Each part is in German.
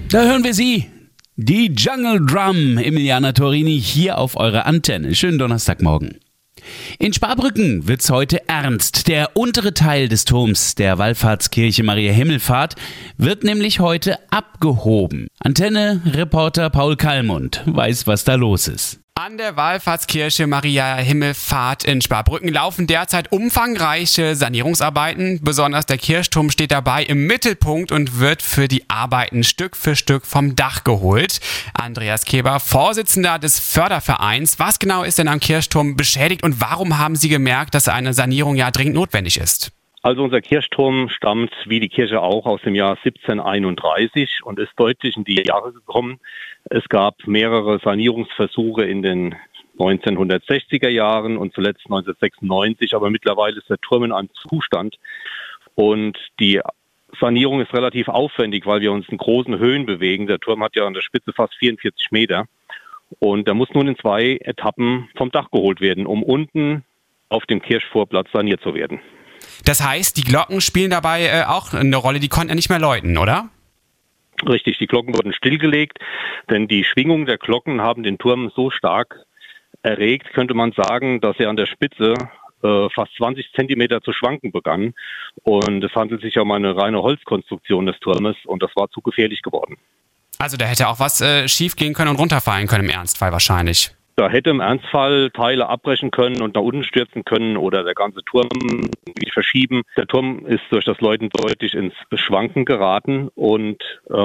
Da hören wir sie. Die Jungle Drum, Emiliana Torini, hier auf eurer Antenne. Schönen Donnerstagmorgen. In Sparbrücken wird's heute ernst. Der untere Teil des Turms der Wallfahrtskirche Maria Himmelfahrt wird nämlich heute abgehoben. Antenne-Reporter Paul Kallmund weiß, was da los ist. An der Wallfahrtskirche Maria Himmelfahrt in Sparbrücken laufen derzeit umfangreiche Sanierungsarbeiten. Besonders der Kirchturm steht dabei im Mittelpunkt und wird für die Arbeiten Stück für Stück vom Dach geholt. Andreas Keber, Vorsitzender des Fördervereins. Was genau ist denn am Kirchturm beschädigt und warum haben Sie gemerkt, dass eine Sanierung ja dringend notwendig ist? Also unser Kirchturm stammt, wie die Kirche auch, aus dem Jahr 1731 und ist deutlich in die Jahre gekommen. Es gab mehrere Sanierungsversuche in den 1960er Jahren und zuletzt 1996, aber mittlerweile ist der Turm in einem Zustand. Und die Sanierung ist relativ aufwendig, weil wir uns in großen Höhen bewegen. Der Turm hat ja an der Spitze fast 44 Meter. Und der muss nun in 2 Etappen vom Dach geholt werden, um unten auf dem Kirchvorplatz saniert zu werden. Das heißt, die Glocken spielen dabei auch eine Rolle, die konnten ja nicht mehr läuten, oder? Richtig, die Glocken wurden stillgelegt, denn die Schwingungen der Glocken haben den Turm so stark erregt, könnte man sagen, dass er an der Spitze fast 20 Zentimeter zu schwanken begann. Und es handelt sich um eine reine Holzkonstruktion des Turmes und das war zu gefährlich geworden. Also da hätte auch was schief gehen können und runterfallen können im Ernstfall wahrscheinlich. Da hätte im Ernstfall Teile abbrechen können und nach unten stürzen können oder der ganze Turm verschieben. Der Turm ist durch das Läuten deutlich ins Schwanken geraten und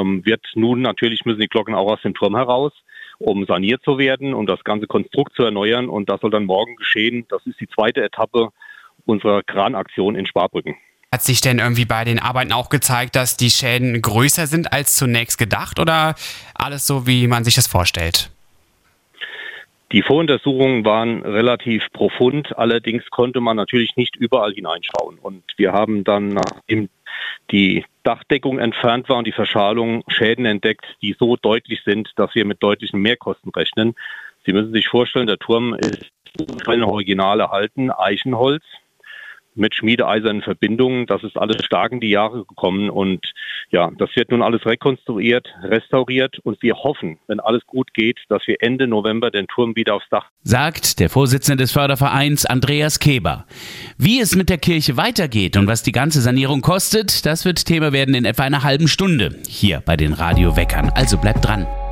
müssen die Glocken auch aus dem Turm heraus, um saniert zu werden, um das ganze Konstrukt zu erneuern. Und das soll dann morgen geschehen. Das ist die 2. Etappe unserer Kranaktion in Sparbrücken. Hat sich denn irgendwie bei den Arbeiten auch gezeigt, dass die Schäden größer sind als zunächst gedacht oder alles so, wie man sich das vorstellt? Die Voruntersuchungen waren relativ profund, allerdings konnte man natürlich nicht überall hineinschauen. Und wir haben dann, nachdem die Dachdeckung entfernt war und die Verschalung, Schäden entdeckt, die so deutlich sind, dass wir mit deutlichen Mehrkosten rechnen. Sie müssen sich vorstellen, der Turm ist in Original erhalten, Eichenholz mit schmiedeeisernen Verbindungen. Das ist alles stark in die Jahre gekommen und ja, das wird nun alles rekonstruiert, restauriert und wir hoffen, wenn alles gut geht, dass wir Ende November den Turm wieder aufs Dach. Sagt der Vorsitzende des Fördervereins Andreas Keber. Wie es mit der Kirche weitergeht und was die ganze Sanierung kostet, das wird Thema werden in etwa einer halben Stunde hier bei den Radio Weckern. Also bleibt dran.